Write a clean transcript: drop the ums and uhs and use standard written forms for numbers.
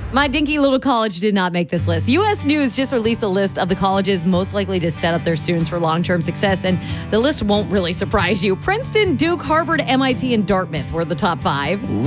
My dinky little college did not make this list. U.S. News just released a list of the colleges most likely to set up their students for long-term success, and the list won't really surprise you. Princeton, Duke, Harvard, MIT, and Dartmouth were the top 5.